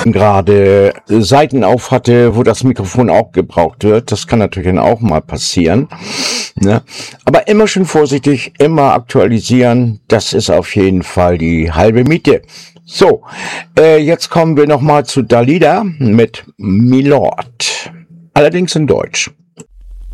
gerade Seiten auf hatte, wo das Mikrofon auch gebraucht wird. Das kann natürlich dann auch mal passieren. Ne? Aber immer schön vorsichtig, immer aktualisieren. Das ist auf jeden Fall die halbe Miete. So, jetzt kommen wir nochmal zu Dalida mit Milord. Allerdings in Deutsch.